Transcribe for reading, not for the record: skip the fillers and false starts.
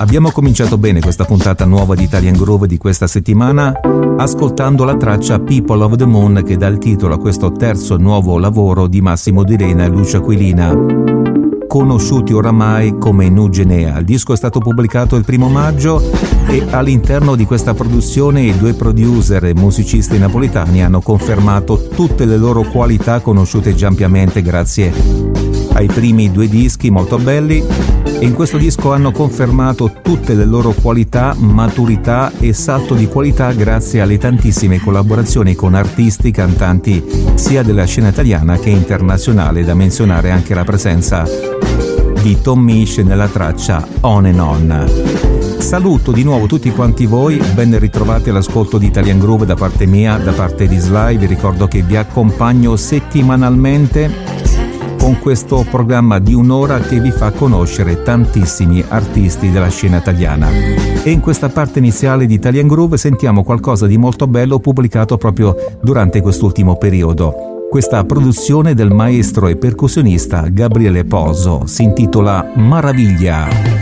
Abbiamo cominciato bene questa puntata nuova di Italian Groove di questa settimana ascoltando la traccia People of the Moon, che dà il titolo a questo terzo nuovo lavoro di Massimo Di Rena e Lucio Aquilina, conosciuti oramai come Nugenea. Il disco è stato pubblicato il 1 maggio e all'interno di questa produzione i due producer e musicisti napoletani hanno confermato tutte le loro qualità conosciute già ampiamente grazie ai primi 2 dischi molto belli, e in questo disco hanno confermato tutte le loro qualità, maturità e salto di qualità grazie alle tantissime collaborazioni con artisti, cantanti sia della scena italiana che internazionale, da menzionare anche la presenza di Tom Misch nella traccia On and On. Saluto di nuovo tutti quanti voi, ben ritrovati all'ascolto di Italian Groove da parte mia, da parte di Sly. Vi ricordo che vi accompagno settimanalmente con questo programma di un'ora che vi fa conoscere tantissimi artisti della scena italiana. E in questa parte iniziale di Italian Groove sentiamo qualcosa di molto bello pubblicato proprio durante quest'ultimo periodo. Questa produzione del maestro e percussionista Gabriele Pozo si intitola Maraviglia.